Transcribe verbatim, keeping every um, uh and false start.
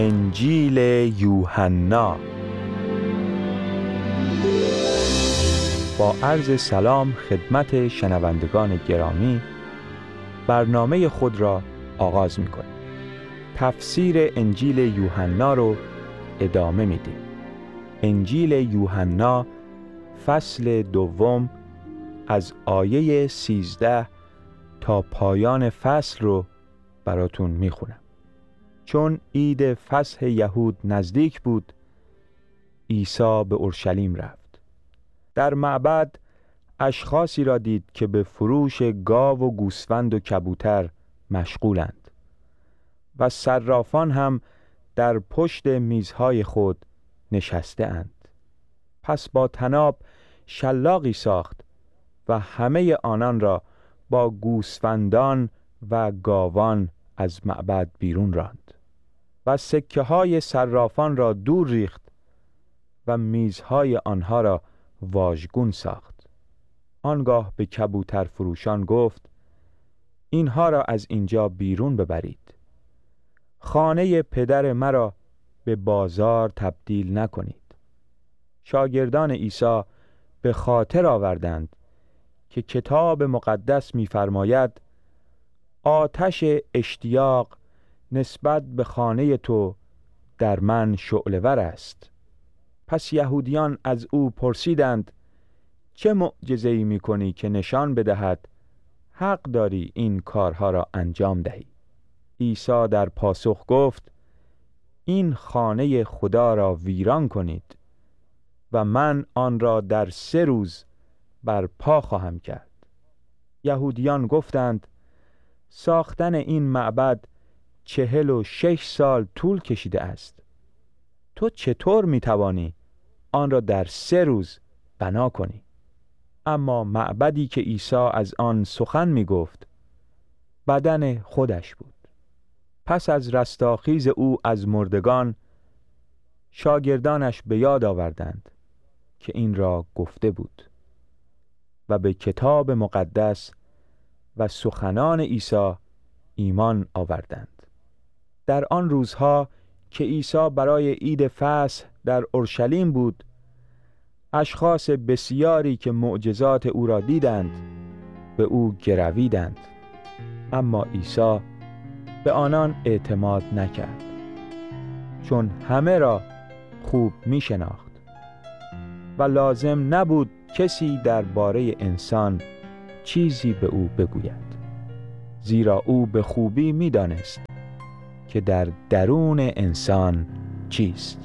انجیل یوحنا. با عرض سلام خدمت شنوندگان گرامی، برنامه خود را آغاز می‌کنیم. تفسیر انجیل یوحنا رو ادامه میدیم. انجیل یوحنا فصل دوم از آیه سیزده تا پایان فصل رو براتون میخونم. چون عید فصح یهود نزدیک بود، عیسی به اورشلیم رفت. در معبد اشخاصی را دید که به فروش گاو و گوسفند و کبوتر مشغولند و صرافان هم در پشت میزهای خود نشسته اند. پس با طناب شلاقی ساخت و همه آنان را با گوسفندان و گاوان از معبد بیرون راند و سکه های صرافان را دور ریخت و میزهای آنها را واژگون ساخت. آنگاه به کبوتر فروشان گفت: اینها را از اینجا بیرون ببرید. خانه پدر مرا به بازار تبدیل نکنید. شاگردان عیسی به خاطر آوردند که کتاب مقدس می‌فرماید: آتش اشتیاق نسبت به خانه تو در من شعله‌ور است. پس یهودیان از او پرسیدند: چه معجزه‌ای می‌کنی که نشان بدهد حق داری این کارها را انجام دهی؟ عیسی در پاسخ گفت: این خانه خدا را ویران کنید و من آن را در سه روز برپا خواهم کرد. یهودیان گفتند: ساختن این معبد چهل و شش سال طول کشیده است. تو چطور میتوانی آن را در سه روز بنا کنی؟ اما معبدی که عیسی از آن سخن میگفت بدن خودش بود. پس از رستاخیز او از مردگان، شاگردانش به یاد آوردند که این را گفته بود و به کتاب مقدس و سخنان عیسی ایمان آوردند. در آن روزها که عیسی برای عید فصح در اورشلیم بود، اشخاص بسیاری که معجزات او را دیدند به او گرویدند، اما عیسی به آنان اعتماد نکرد، چون همه را خوب می شناخت و لازم نبود کسی درباره انسان چیزی به او بگوید، زیرا او به خوبی می دانست که در درون انسان چیست.